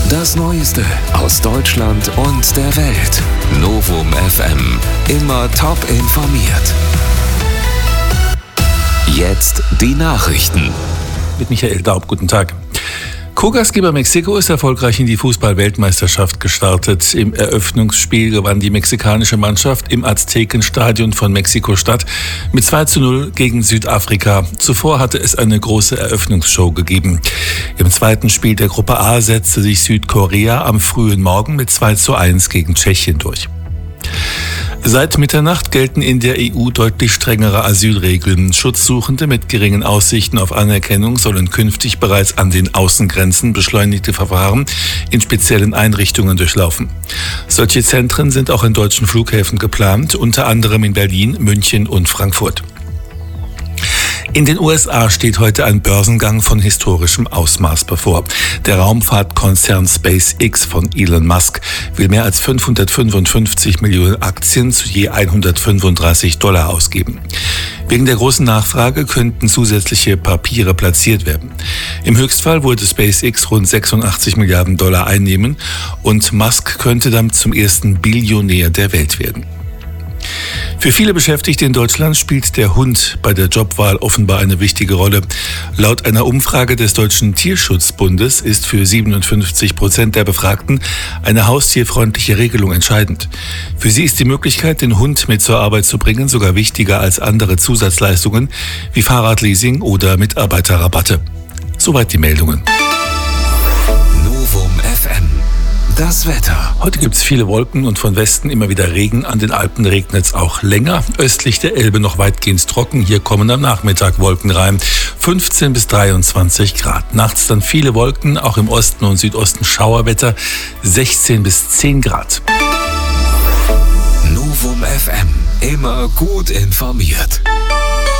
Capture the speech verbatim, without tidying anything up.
Das Neueste aus Deutschland und der Welt. Novum F M. Immer top informiert. Jetzt die Nachrichten. Mit Michael Daub, guten Tag. Co-Gastgeber Mexiko ist erfolgreich in die Fußball-Weltmeisterschaft gestartet. Im Eröffnungsspiel gewann die mexikanische Mannschaft im Aztekenstadion von Mexiko-Stadt mit zwei zu null gegen Südafrika. Zuvor hatte es eine große Eröffnungsshow gegeben. Im zweiten Spiel der Gruppe A setzte sich Südkorea am frühen Morgen mit zwei zu eins gegen Tschechien durch. Seit Mitternacht gelten in der E U deutlich strengere Asylregeln. Schutzsuchende mit geringen Aussichten auf Anerkennung sollen künftig bereits an den Außengrenzen beschleunigte Verfahren in speziellen Einrichtungen durchlaufen. Solche Zentren sind auch in deutschen Flughäfen geplant, unter anderem in Berlin, München und Frankfurt. In den U S A steht heute ein Börsengang von historischem Ausmaß bevor. Der Raumfahrtkonzern SpaceX von Elon Musk will mehr als fünfhundertfünfundfünfzig Millionen Aktien zu je hundertfünfunddreißig Dollar ausgeben. Wegen der großen Nachfrage könnten zusätzliche Papiere platziert werden. Im Höchstfall würde SpaceX rund sechsundachtzig Milliarden Dollar einnehmen und Musk könnte damit zum ersten Billionär der Welt werden. Für viele Beschäftigte in Deutschland spielt der Hund bei der Jobwahl offenbar eine wichtige Rolle. Laut einer Umfrage des Deutschen Tierschutzbundes ist für siebenundfünfzig Prozent der Befragten eine haustierfreundliche Regelung entscheidend. Für sie ist die Möglichkeit, den Hund mit zur Arbeit zu bringen, sogar wichtiger als andere Zusatzleistungen wie Fahrradleasing oder Mitarbeiterrabatte. Soweit die Meldungen. Novum F M. Das Wetter. Heute gibt es viele Wolken und von Westen immer wieder Regen. An den Alpen regnet es auch länger. Östlich der Elbe noch weitgehend trocken. Hier kommen am Nachmittag Wolken rein. fünfzehn bis dreiundzwanzig Grad. Nachts dann viele Wolken, auch im Osten und Südosten Schauerwetter. sechzehn bis zehn Grad. Novum F M. Immer gut informiert.